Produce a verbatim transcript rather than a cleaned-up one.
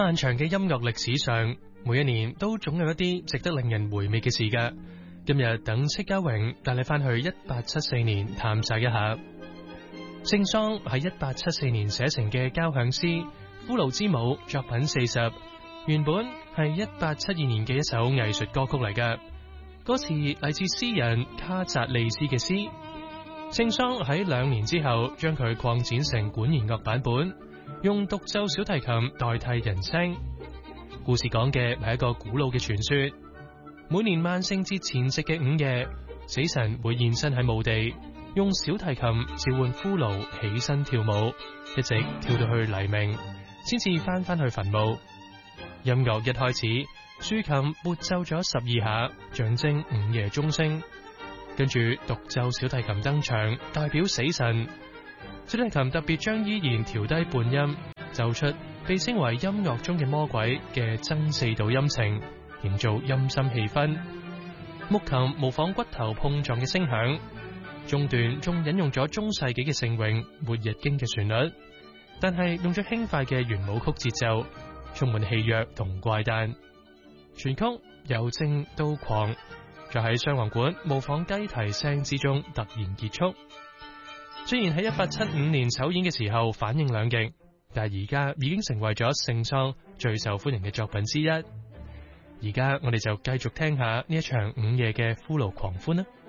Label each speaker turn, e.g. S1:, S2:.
S1: 漫長嘅音樂歷史上，每一年都總有一啲值得令人回味嘅事㗎。今日等戚家榮帶你翻去一八七四年探索一下。聖桑喺一八七四年寫成嘅交響詩《俘虜之舞》作品四十，原本係一八七二年嘅一首藝術歌曲嚟㗎。歌詞嚟自詩人卡扎利斯嘅詩。聖桑喺兩年之後將佢擴展成管弦樂版本，用獨奏小提琴代替人聲。故事講嘅係一個古老嘅傳說。每年萬聖節前夕嘅午夜，死神會現身喺墓地，用小提琴召喚俘虜起身跳舞，一直跳到去黎明，先至翻返去墳墓。音樂一開始，豎琴撥奏咗十二下，象徵午夜鐘聲。跟住獨奏小提琴登場，代表死神。小提琴特別將依然調低半音，奏出被稱為音樂中嘅魔鬼嘅增四度音程，營造陰森氣氛。木琴模仿骨頭碰撞嘅聲響，中段仲引用咗中世紀嘅聖詠《末日經》嘅旋律，但係用咗輕快嘅圓舞曲節奏，充滿戲謔同怪誕。全曲由靜到狂，就喺雙簧管模仿雞啼聲之中突然結束。雖然喺一八七五年首演嘅時候反應兩極，但係而家已經成為咗聖桑最受歡迎嘅作品之一。而家我哋就繼續聽下呢一場午夜嘅俘虜狂歡啦。